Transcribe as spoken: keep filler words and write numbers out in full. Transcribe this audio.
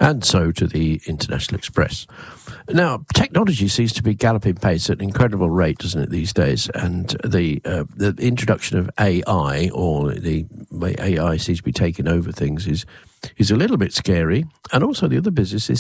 and so to the International Express. Now, technology seems to be galloping pace at an incredible rate, doesn't it, these days? And the uh, the introduction of A I, or the way A I seems to be taking over things, is is a little bit scary. And also the other business is